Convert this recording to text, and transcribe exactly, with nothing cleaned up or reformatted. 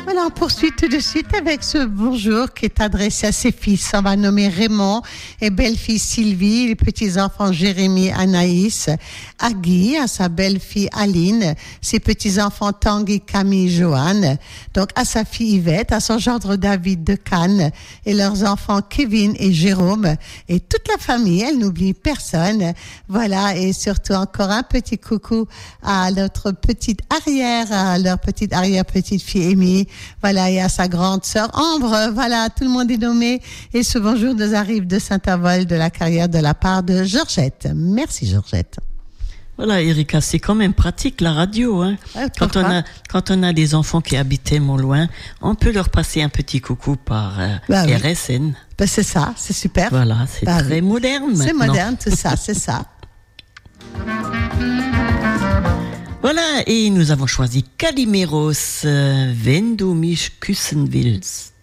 Voilà, on poursuit tout de suite avec ce bonjour qui est adressé à ses fils. On va nommer Raymond et belle-fille Sylvie, les petits-enfants Jérémy, Anaïs, à Guy, à sa belle-fille Aline, ses petits-enfants Tanguy, Camille, Joanne, donc à sa fille Yvette, à son gendre David de Cannes et leurs enfants Kevin et Jérôme et toute la famille. Elle n'oublie personne. Voilà, et surtout encore un petit coucou à notre petite arrière, à leur petite arrière-petite-fille Amy. Voilà, et à sa grande sœur Ambre. Voilà, tout le monde est nommé. Et ce bonjour nous arrive de Saint-Avold de la Carrière de la part de Georgette. Merci Georgette. Voilà, Erika, c'est quand même pratique la radio, hein. Ouais, quand on a quand on a des enfants qui habitaient mon loin, on peut leur passer un petit coucou par euh, bah oui. R S N. Ben c'est ça, c'est super. Voilà, c'est bah très oui. moderne maintenant. C'est moderne, tout ça, c'est ça. Voilà, et nous avons choisi Kaliméros, euh, Wenn du mich küssen willst.